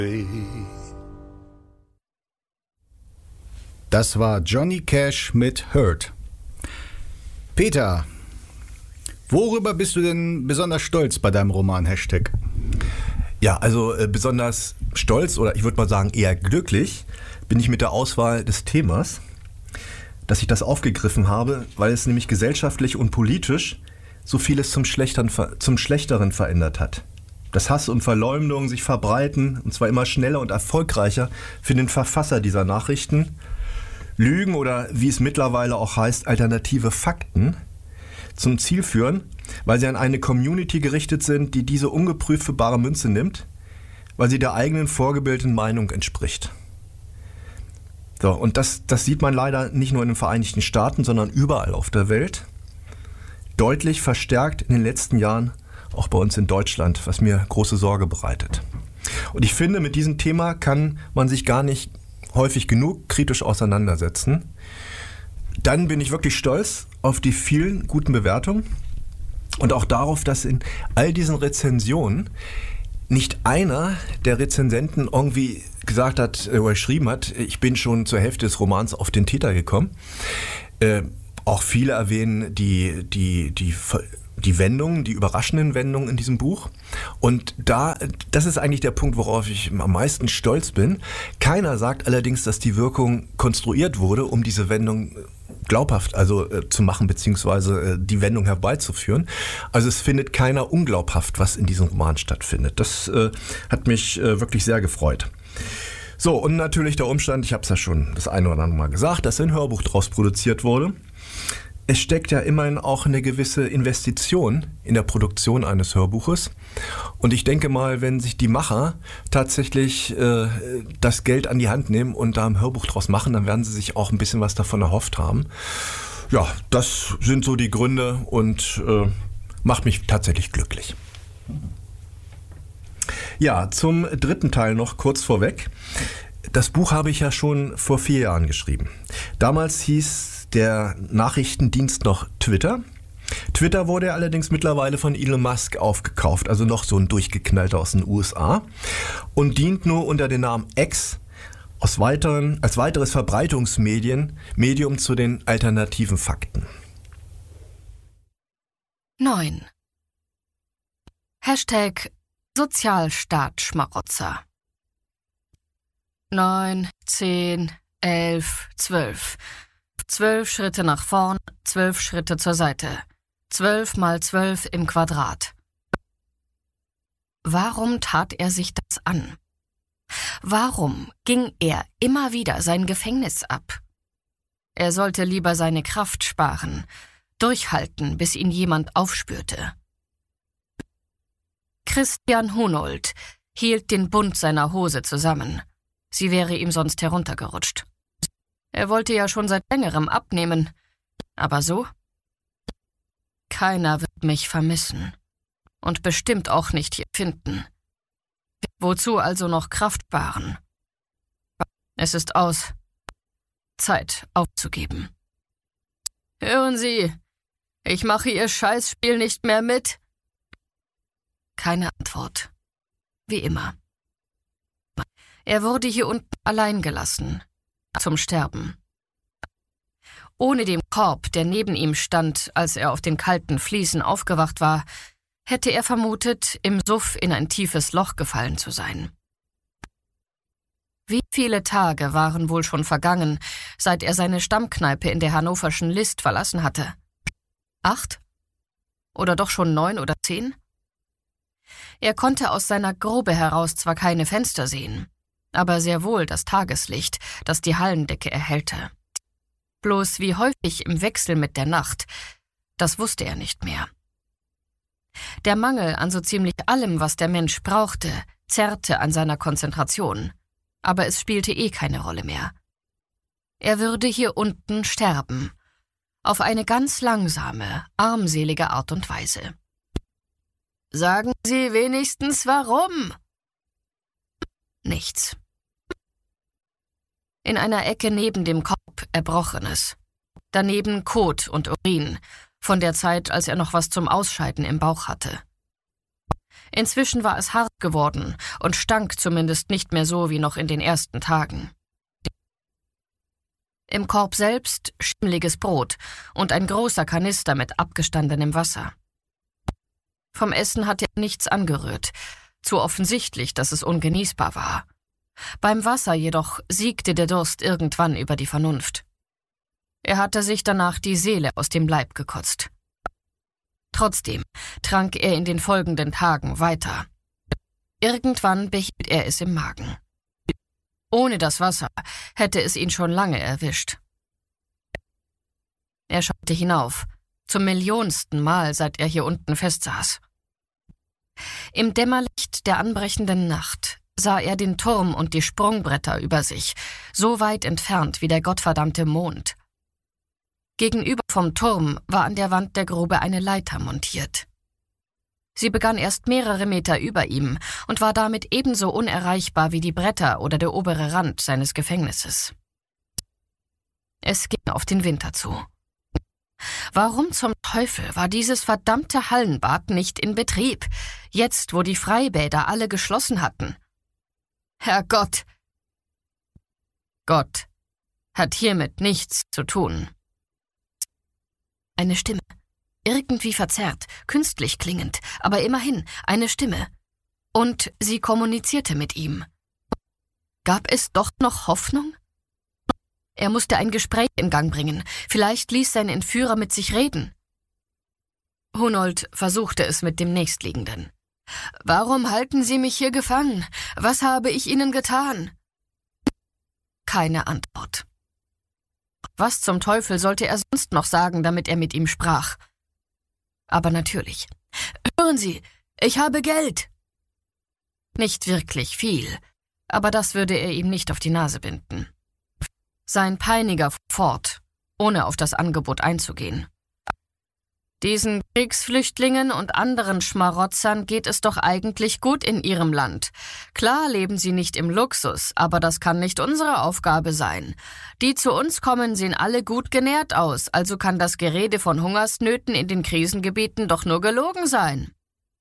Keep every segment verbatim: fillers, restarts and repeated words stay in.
Das war Johnny Cash mit Hurt. Peter, worüber bist du denn besonders stolz bei deinem Roman Hashtag? Ja, also äh, besonders stolz oder ich würde mal sagen eher glücklich bin ich mit der Auswahl des Themas, dass ich das aufgegriffen habe, weil es nämlich gesellschaftlich und politisch so vieles zum Schlechteren, zum Schlechteren verändert hat. Dass Hass und Verleumdung sich verbreiten, und zwar immer schneller und erfolgreicher für den Verfasser dieser Nachrichten. Lügen oder, wie es mittlerweile auch heißt, alternative Fakten zum Ziel führen, weil sie an eine Community gerichtet sind, die diese ungeprüft für bare Münze nimmt, weil sie der eigenen vorgebildeten Meinung entspricht. So, und das, das sieht man leider nicht nur in den Vereinigten Staaten, sondern überall auf der Welt. Deutlich verstärkt in den letzten Jahren auch bei uns in Deutschland, was mir große Sorge bereitet. Und ich finde, mit diesem Thema kann man sich gar nicht häufig genug kritisch auseinandersetzen. Dann bin ich wirklich stolz auf die vielen guten Bewertungen und auch darauf, dass in all diesen Rezensionen nicht einer der Rezensenten irgendwie gesagt hat oder geschrieben hat, ich bin schon zur Hälfte des Romans auf den Täter gekommen. Äh, auch viele erwähnen die, die, die die Wendungen, die überraschenden Wendungen in diesem Buch. Und da, das ist eigentlich der Punkt, worauf ich am meisten stolz bin. Keiner sagt allerdings, dass die Wirkung konstruiert wurde, um diese Wendung glaubhaft also äh, zu machen, beziehungsweise äh, die Wendung herbeizuführen. Also es findet keiner unglaubhaft, was in diesem Roman stattfindet. Das äh, hat mich äh, wirklich sehr gefreut. So, und natürlich der Umstand, ich habe es ja schon das eine oder andere Mal gesagt, dass ein Hörbuch daraus produziert wurde. Es steckt ja immerhin auch eine gewisse Investition in der Produktion eines Hörbuches. Und ich denke mal, wenn sich die Macher tatsächlich äh, das Geld an die Hand nehmen und da ein Hörbuch draus machen, dann werden sie sich auch ein bisschen was davon erhofft haben. Ja, das sind so die Gründe und äh, macht mich tatsächlich glücklich. Ja, zum dritten Teil noch kurz vorweg. Das Buch habe ich ja schon vor vier Jahren geschrieben. Damals hieß der Nachrichtendienst noch Twitter. Twitter wurde allerdings mittlerweile von Elon Musk aufgekauft, also noch so ein durchgeknallter aus den U S A und dient nur unter dem Namen X aus weiteren, als weiteres Verbreitungsmedium Medium zu den alternativen Fakten. neun. Hashtag Sozialstaat-Schmarotzer. neun, zehn, elf, zwölf. Zwölf Schritte nach vorn, zwölf Schritte zur Seite. Zwölf mal zwölf im Quadrat. Warum tat er sich das an? Warum ging er immer wieder sein Gefängnis ab? Er sollte lieber seine Kraft sparen, durchhalten, bis ihn jemand aufspürte. Christian Hunold hielt den Bund seiner Hose zusammen. Sie wäre ihm sonst heruntergerutscht. Er wollte ja schon seit längerem abnehmen. Aber so? Keiner wird mich vermissen. Und bestimmt auch nicht hier finden. Wozu also noch Kraft sparen? Es ist aus. Zeit aufzugeben. Hören Sie, ich mache Ihr Scheißspiel nicht mehr mit. Keine Antwort. Wie immer. Er wurde hier unten allein gelassen. Zum Sterben. Ohne den Korb, der neben ihm stand, als er auf den kalten Fliesen aufgewacht war, hätte er vermutet, im Suff in ein tiefes Loch gefallen zu sein. Wie viele Tage waren wohl schon vergangen, seit er seine Stammkneipe in der hannoverschen List verlassen hatte? Acht? Oder doch schon neun oder zehn? Er konnte aus seiner Grube heraus zwar keine Fenster sehen, aber sehr wohl das Tageslicht, das die Hallendecke erhellte. Bloß wie häufig im Wechsel mit der Nacht, das wusste er nicht mehr. Der Mangel an so ziemlich allem, was der Mensch brauchte, zerrte an seiner Konzentration, aber es spielte eh keine Rolle mehr. Er würde hier unten sterben, auf eine ganz langsame, armselige Art und Weise. Sagen Sie wenigstens warum? Nichts. In einer Ecke neben dem Korb Erbrochenes. Daneben Kot und Urin, von der Zeit, als er noch was zum Ausscheiden im Bauch hatte. Inzwischen war es hart geworden und stank zumindest nicht mehr so wie noch in den ersten Tagen. Im Korb selbst schimmliges Brot und ein großer Kanister mit abgestandenem Wasser. Vom Essen hatte er nichts angerührt, zu offensichtlich, dass es ungenießbar war. Beim Wasser jedoch siegte der Durst irgendwann über die Vernunft. Er hatte sich danach die Seele aus dem Leib gekotzt. Trotzdem trank er in den folgenden Tagen weiter. Irgendwann behielt er es im Magen. Ohne das Wasser hätte es ihn schon lange erwischt. Er schaute hinauf, zum millionsten Mal, seit er hier unten festsaß. Im Dämmerlicht der anbrechenden Nacht sah er den Turm und die Sprungbretter über sich, so weit entfernt wie der gottverdammte Mond. Gegenüber vom Turm war an der Wand der Grube eine Leiter montiert. Sie begann erst mehrere Meter über ihm und war damit ebenso unerreichbar wie die Bretter oder der obere Rand seines Gefängnisses. Es ging auf den Winter zu. Warum zum Teufel war dieses verdammte Hallenbad nicht in Betrieb, jetzt wo die Freibäder alle geschlossen hatten? Herrgott! Gott hat hiermit nichts zu tun. Eine Stimme, irgendwie verzerrt, künstlich klingend, aber immerhin eine Stimme. Und sie kommunizierte mit ihm. Gab es doch noch Hoffnung? Er musste ein Gespräch in Gang bringen. Vielleicht ließ sein Entführer mit sich reden. Hunold versuchte es mit dem Nächstliegenden. »Warum halten Sie mich hier gefangen? Was habe ich Ihnen getan?« Keine Antwort. Was zum Teufel sollte er sonst noch sagen, damit er mit ihm sprach? Aber natürlich. »Hören Sie, ich habe Geld!« Nicht wirklich viel, aber das würde er ihm nicht auf die Nase binden. Sein Peiniger fuhr fort, ohne auf das Angebot einzugehen. »Diesen Kriegsflüchtlingen und anderen Schmarotzern geht es doch eigentlich gut in ihrem Land. Klar leben sie nicht im Luxus, aber das kann nicht unsere Aufgabe sein. Die zu uns kommen, sehen alle gut genährt aus, also kann das Gerede von Hungersnöten in den Krisengebieten doch nur gelogen sein.«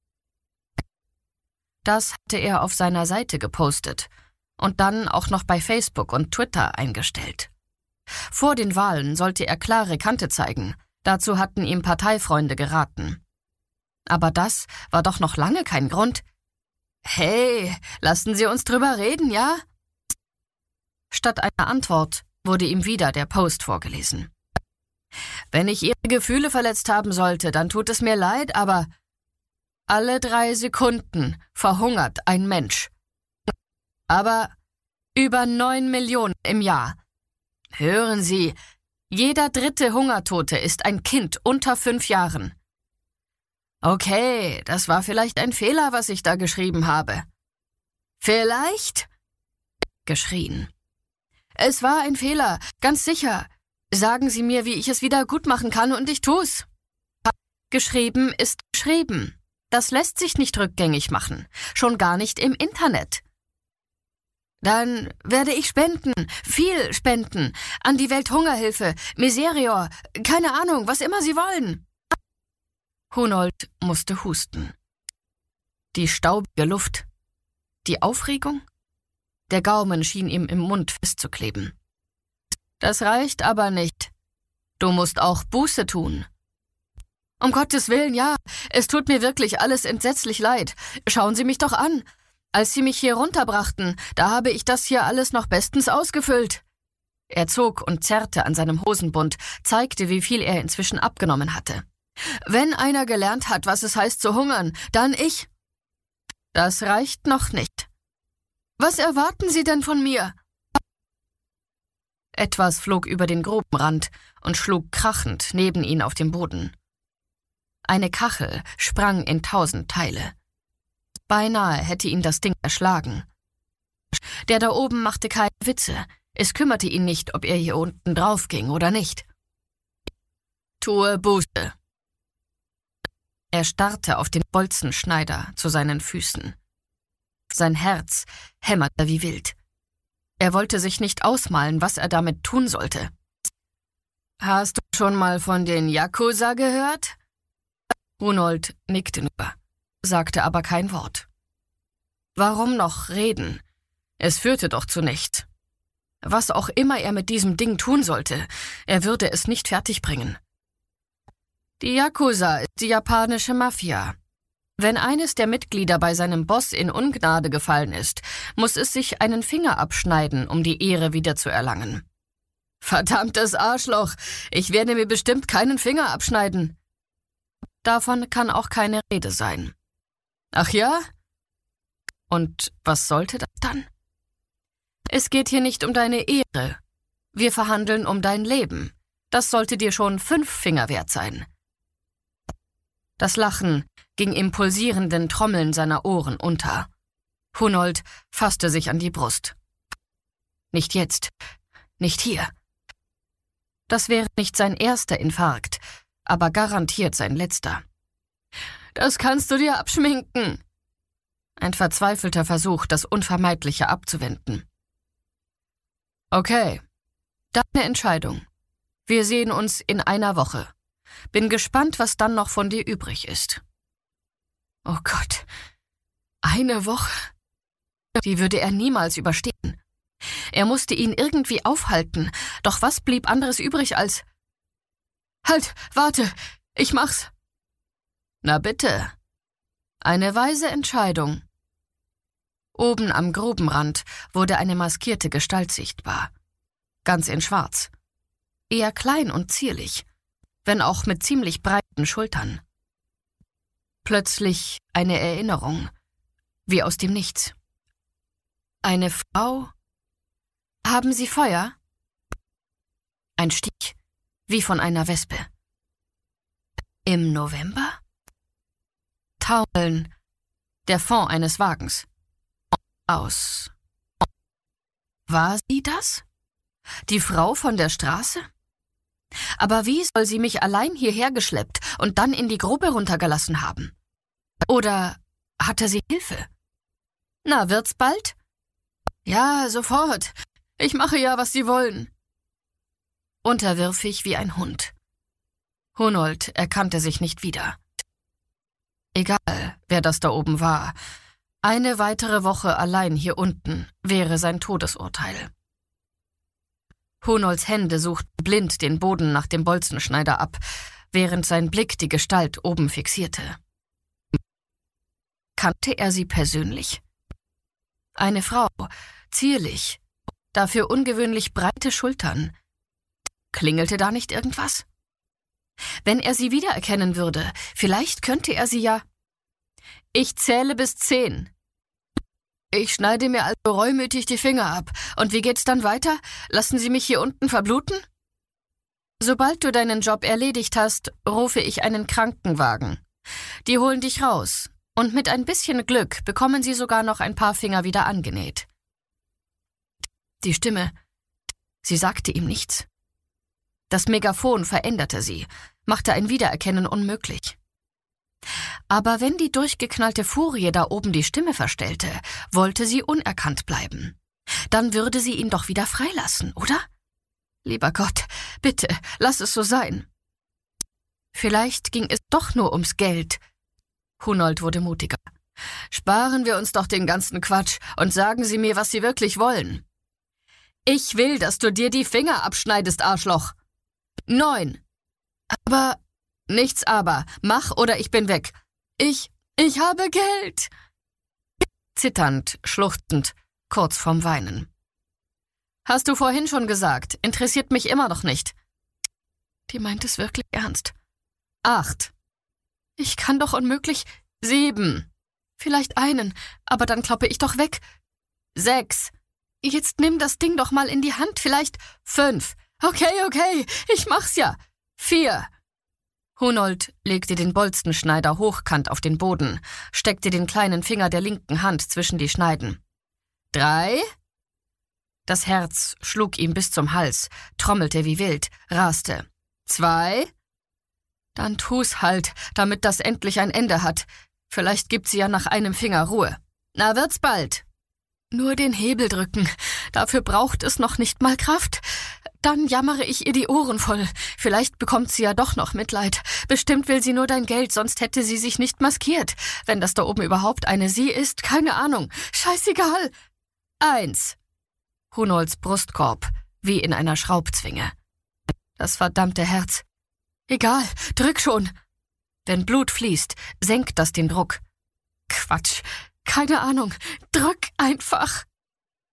Das hatte er auf seiner Seite gepostet und dann auch noch bei Facebook und Twitter eingestellt. Vor den Wahlen sollte er klare Kante zeigen. Dazu hatten ihm Parteifreunde geraten. Aber das war doch noch lange kein Grund. »Hey, lassen Sie uns drüber reden, ja?« Statt einer Antwort wurde ihm wieder der Post vorgelesen. »Wenn ich Ihre Gefühle verletzt haben sollte, dann tut es mir leid, aber alle drei Sekunden verhungert ein Mensch. Aber über neun Millionen im Jahr. Hören Sie, jeder dritte Hungertote ist ein Kind unter fünf Jahren. Okay, das war vielleicht ein Fehler, was ich da geschrieben habe. Vielleicht? Geschrien. Es war ein Fehler, ganz sicher. Sagen Sie mir, wie ich es wieder gut machen kann und ich tu's. Geschrieben ist geschrieben. Das lässt sich nicht rückgängig machen, schon gar nicht im Internet. Dann werde ich spenden, viel spenden, an die Welthungerhilfe, Miserior, keine Ahnung, was immer Sie wollen. Hunold musste husten. Die staubige Luft, die Aufregung, der Gaumen schien ihm im Mund festzukleben. Das reicht aber nicht. Du musst auch Buße tun. Um Gottes Willen, ja, es tut mir wirklich alles entsetzlich leid. Schauen Sie mich doch an. Als Sie mich hier runterbrachten, da habe ich das hier alles noch bestens ausgefüllt. Er zog und zerrte an seinem Hosenbund, zeigte, wie viel er inzwischen abgenommen hatte. Wenn einer gelernt hat, was es heißt zu hungern, dann ich. Das reicht noch nicht. Was erwarten Sie denn von mir? Etwas flog über den Grubenrand und schlug krachend neben ihn auf dem Boden. Eine Kachel sprang in tausend Teile. Beinahe hätte ihn das Ding erschlagen. Der da oben machte keine Witze. Es kümmerte ihn nicht, ob er hier unten drauf ging oder nicht. Tue Buße. Er starrte auf den Bolzenschneider zu seinen Füßen. Sein Herz hämmerte wie wild. Er wollte sich nicht ausmalen, was er damit tun sollte. Hast du schon mal von den Yakuza gehört? Hunold nickte nur. sagte aber kein Wort. Warum noch reden? Es führte doch zu nichts. Was auch immer er mit diesem Ding tun sollte, er würde es nicht fertigbringen. Die Yakuza ist die japanische Mafia. Wenn eines der Mitglieder bei seinem Boss in Ungnade gefallen ist, muss es sich einen Finger abschneiden, um die Ehre wiederzuerlangen. Verdammtes Arschloch, ich werde mir bestimmt keinen Finger abschneiden. Davon kann auch keine Rede sein. Ach ja? Und was sollte das dann? Es geht hier nicht um deine Ehre. Wir verhandeln um dein Leben. Das sollte dir schon fünf Finger wert sein. Das Lachen ging im pulsierenden Trommeln seiner Ohren unter. Hunold fasste sich an die Brust. Nicht jetzt, nicht hier. Das wäre nicht sein erster Infarkt, aber garantiert sein letzter. Das kannst du dir abschminken. Ein verzweifelter Versuch, das Unvermeidliche abzuwenden. Okay, deine Entscheidung. Wir sehen uns in einer Woche. Bin gespannt, was dann noch von dir übrig ist. Oh Gott, eine Woche? Die würde er niemals überstehen. Er musste ihn irgendwie aufhalten, doch was blieb anderes übrig als... Halt, warte, ich mach's. Na bitte. Eine weise Entscheidung. Oben am Grubenrand wurde eine maskierte Gestalt sichtbar. Ganz in Schwarz. Eher klein und zierlich, wenn auch mit ziemlich breiten Schultern. Plötzlich eine Erinnerung, wie aus dem Nichts. Eine Frau? Haben Sie Feuer? Ein Stich, wie von einer Wespe. Im November? Taumeln, der Fond eines Wagens. Aus. War sie das? Die Frau von der Straße? Aber wie soll sie mich allein hierher geschleppt und dann in die Grube runtergelassen haben? Oder hatte sie Hilfe? Na, wird's bald? Ja, sofort. Ich mache ja, was Sie wollen. Unterwürfig wie ein Hund. Hunold erkannte sich nicht wieder. Egal, wer das da oben war, eine weitere Woche allein hier unten wäre sein Todesurteil. Hunolds Hände suchten blind den Boden nach dem Bolzenschneider ab, während sein Blick die Gestalt oben fixierte. Kannte er sie persönlich? Eine Frau, zierlich, dafür ungewöhnlich breite Schultern. Klingelte da nicht irgendwas? Wenn er sie wiedererkennen würde, vielleicht könnte er sie ja... Ich zähle bis zehn. Ich schneide mir also reumütig die Finger ab. Und wie geht's dann weiter? Lassen Sie mich hier unten verbluten? Sobald du deinen Job erledigt hast, rufe ich einen Krankenwagen. Die holen dich raus. Und mit ein bisschen Glück bekommen sie sogar noch ein paar Finger wieder angenäht. Die Stimme, sie sagte ihm nichts. Das Megafon veränderte sie, machte ein Wiedererkennen unmöglich. Aber wenn die durchgeknallte Furie da oben die Stimme verstellte, wollte sie unerkannt bleiben. Dann würde sie ihn doch wieder freilassen, oder? Lieber Gott, bitte, lass es so sein. Vielleicht ging es doch nur ums Geld. Hunold wurde mutiger. Sparen wir uns doch den ganzen Quatsch und sagen Sie mir, was Sie wirklich wollen. Ich will, dass du dir die Finger abschneidest, Arschloch. Neun. Aber... Nichts aber. Mach oder ich bin weg. Ich, ich habe Geld. Zitternd, schluchzend, kurz vorm Weinen. Hast du vorhin schon gesagt, interessiert mich immer noch nicht. Die meint es wirklich ernst. Acht. Ich kann doch unmöglich... Sieben. Vielleicht einen, aber dann kloppe ich doch weg. Sechs. Jetzt nimm das Ding doch mal in die Hand, vielleicht fünf. Okay, okay, ich mach's ja. Vier. Hunold legte den Bolzenschneider hochkant auf den Boden, steckte den kleinen Finger der linken Hand zwischen die Schneiden. Drei? Das Herz schlug ihm bis zum Hals, trommelte wie wild, raste. Zwei? Dann tu's halt, damit das endlich ein Ende hat. Vielleicht gibt sie ja nach einem Finger Ruhe. Na, wird's bald. Nur den Hebel drücken. Dafür braucht es noch nicht mal Kraft. Dann jammere ich ihr die Ohren voll. Vielleicht bekommt sie ja doch noch Mitleid. Bestimmt will sie nur dein Geld, sonst hätte sie sich nicht maskiert. Wenn das da oben überhaupt eine sie ist, keine Ahnung. Scheißegal. Eins. Hunolds Brustkorb, wie in einer Schraubzwinge. Das verdammte Herz. Egal, drück schon. Wenn Blut fließt, senkt das den Druck. Quatsch. Keine Ahnung. Drück einfach.